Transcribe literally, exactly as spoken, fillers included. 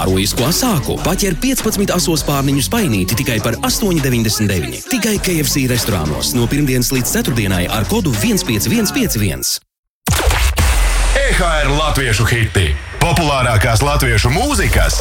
Kārojisko sāku. Paķer piecpadsmit asos pārniņu spainīti tikai par astoņi deviņdesmit deviņi. Tikai K F C restorānos no pirmdienas līdz ceturtdienai ar kodu viens pieci viens pieci viens. E H R latviešu hiti. Populārākās latviešu mūzikas